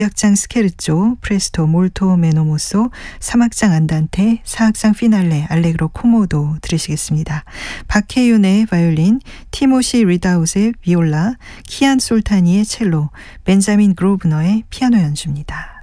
2악장 스케르초, 프레스토 몰토 메노모소, 3악장 안단테, 4악장 피날레 알레그로 코모도 들으시겠습니다. 박혜윤의 바이올린, 티모시 리다웃의 비올라, 키안 솔타니의 첼로, 벤자민 그로브너의 피아노 연주입니다.